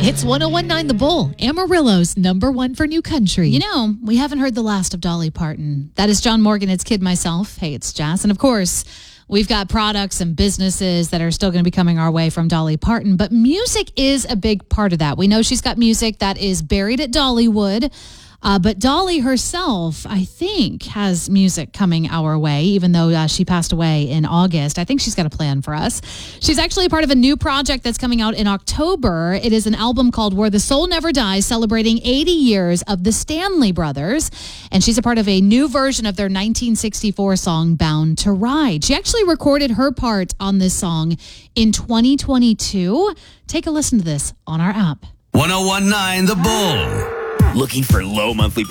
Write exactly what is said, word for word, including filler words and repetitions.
Hits one oh one point nine The Bull, Amarillo's number one for new country. You know, we haven't heard the last of Dolly Parton. That is John Morgan. It's Kid Myself. Hey, it's Jazz. And of course, we've got products and businesses that are still going to be coming our way from Dolly Parton. But music is a big part of that. We know she's got music that is buried at Dollywood. Uh, but Dolly herself, I think, has music coming our way, even though uh, she passed away in August. I think she's got a plan for us. She's actually a part of a new project that's coming out in October. It is an album called Where the Soul Never Dies, celebrating eighty years of the Stanley Brothers. And she's a part of a new version of their nineteen sixty-four song, Bound to Ride. She actually recorded her part on this song in twenty twenty-two. Take a listen to this on our app. one oh one point nine The Bull. Looking for low monthly